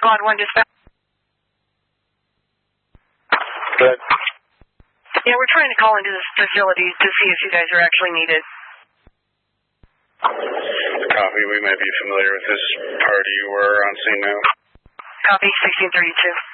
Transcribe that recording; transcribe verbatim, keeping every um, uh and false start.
Squad one dispatch. Good. Yeah, we're trying to call into this facility to see if you guys are actually needed. Copy. We may be familiar with this party. We're on scene now. Copy, sixteen thirty-two.